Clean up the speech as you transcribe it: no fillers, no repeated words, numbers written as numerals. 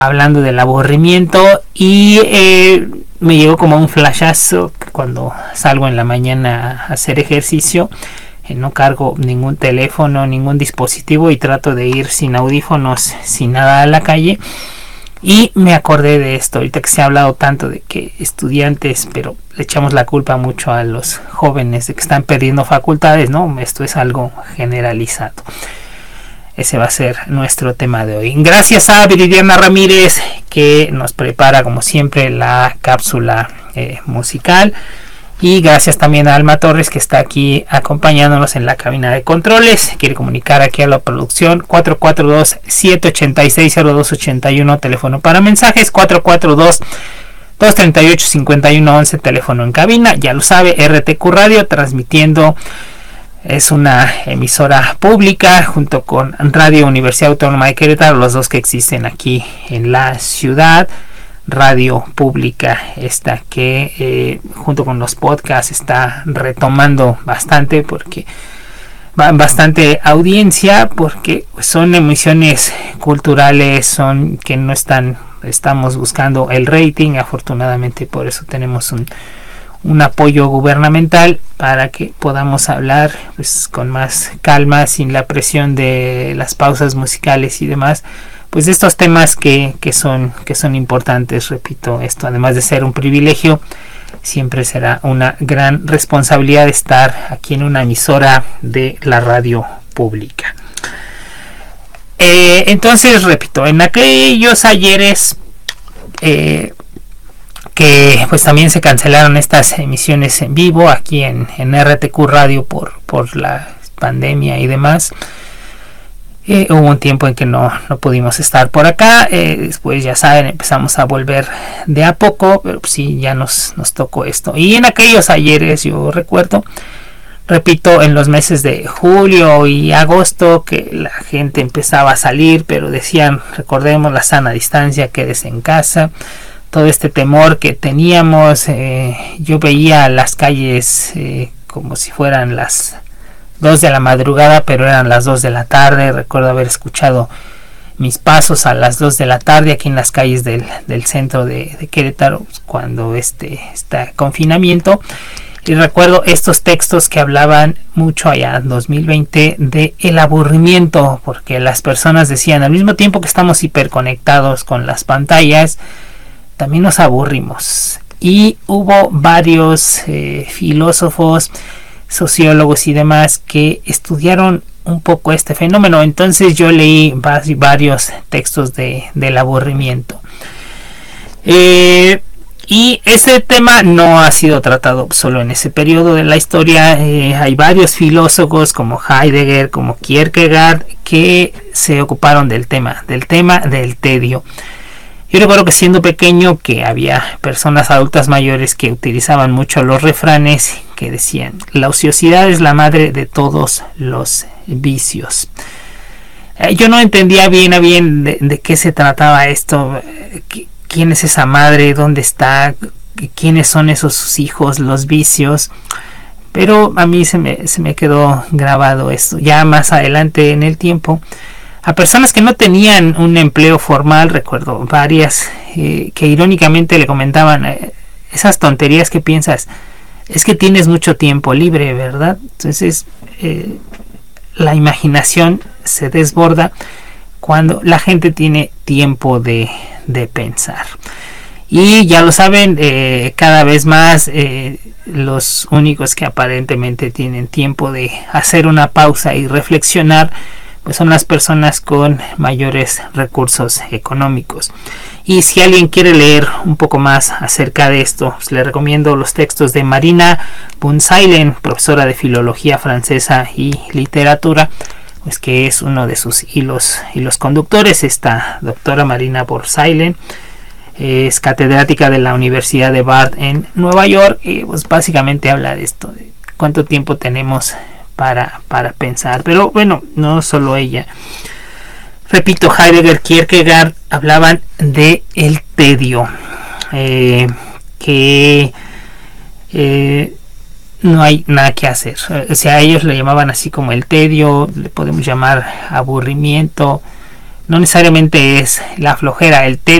hablando del aburrimiento y me llegó como un flashazo cuando salgo en la mañana a hacer ejercicio. No cargo ningún teléfono, ningún dispositivo y trato de ir sin audífonos, sin nada a la calle. Y me acordé de esto, ahorita que se ha hablado tanto de que estudiantes, pero le echamos la culpa mucho a los jóvenes de que están perdiendo facultades, ¿no? Esto es algo generalizado. Ese va a ser nuestro tema de hoy. Gracias a Viridiana Ramírez, que nos prepara como siempre la cápsula musical. Y gracias también a Alma Torres, que está aquí acompañándonos en la cabina de controles. Quiere comunicar aquí a la producción. 442-786-0281, teléfono para mensajes. 442-238-5111, teléfono en cabina. Ya lo sabe, RTQ Radio transmitiendo. Es una emisora pública junto con Radio Universidad Autónoma de Querétaro, los dos que existen aquí en la ciudad. Radio pública esta que junto con los podcasts está retomando bastante porque bastante audiencia, porque son emisiones culturales, son que no estamos buscando el rating. Afortunadamente por eso tenemos un apoyo gubernamental para que podamos hablar pues con más calma, sin la presión de las pausas musicales y demás, pues de estos temas que son importantes. Repito, esto además de ser un privilegio, siempre será una gran responsabilidad estar aquí en una emisora de la radio pública. Entonces, repito, en aquellos ayeres que pues también se cancelaron estas emisiones en vivo aquí en RTQ Radio por la pandemia y demás. Hubo un tiempo en que no pudimos estar por acá. Después, ya saben, empezamos a volver de a poco, pero pues sí, ya nos tocó esto. Y en aquellos ayeres, yo recuerdo, repito, en los meses de julio y agosto, que la gente empezaba a salir, pero decían, recordemos la sana distancia, quédese en casa. Todo este temor que teníamos, yo veía las calles como si fueran las 2 de la madrugada, pero eran las 2 de la tarde. Recuerdo haber escuchado mis pasos a las 2 de la tarde aquí en las calles del centro de Querétaro, cuando está confinamiento. Y recuerdo estos textos que hablaban mucho allá en 2020 de el aburrimiento, porque las personas decían, al mismo tiempo que estamos hiperconectados con las pantallas, también nos aburrimos. Y hubo varios filósofos, sociólogos y demás que estudiaron un poco este fenómeno. Entonces yo leí varios textos del aburrimiento. Y ese tema no ha sido tratado solo en ese periodo de la historia. Hay varios filósofos como Heidegger, como Kierkegaard, que se ocuparon del tema del tedio. Yo recuerdo que siendo pequeño que había personas adultas mayores que utilizaban mucho los refranes que decían: la ociosidad es la madre de todos los vicios. Yo no entendía bien a bien de qué se trataba esto. ¿Quién es esa madre? ¿Dónde está? ¿Quiénes son esos sus hijos? Los vicios. Pero a mí se me quedó grabado esto. Ya más adelante en el tiempo, a personas que no tenían un empleo formal, recuerdo varias que irónicamente le comentaban: esas tonterías que piensas, es que tienes mucho tiempo libre, ¿verdad? Entonces la imaginación se desborda cuando la gente tiene tiempo de pensar. Y ya lo saben, cada vez más los únicos que aparentemente tienen tiempo de hacer una pausa y reflexionar, pues son las personas con mayores recursos económicos. Y si alguien quiere leer un poco más acerca de esto, pues le recomiendo los textos de Marina Bunsaïlen, profesora de filología francesa y literatura, pues que es uno de sus hilos conductores. Esta doctora Marina Bunsaïlen es catedrática de la Universidad de Bard en Nueva York, y pues básicamente habla de esto, de cuánto tiempo tenemos para pensar. Pero bueno, no solo ella. Repito, Heidegger, Kierkegaard hablaban de el tedio, que no hay nada que hacer. O sea, ellos le llamaban así como el tedio, le podemos llamar aburrimiento, no necesariamente es la flojera. El